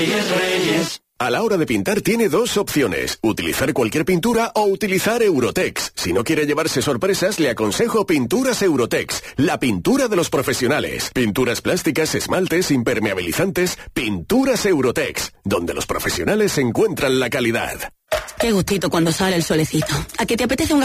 Reyes. A la hora de pintar tiene dos opciones, utilizar cualquier pintura o utilizar Eurotex. Si no quiere llevarse sorpresas, le aconsejo Pinturas Eurotex, la pintura de los profesionales. Pinturas plásticas, esmaltes, impermeabilizantes, Pinturas Eurotex, donde los profesionales encuentran la calidad. Qué gustito cuando sale el solecito. ¿A qué te apetece un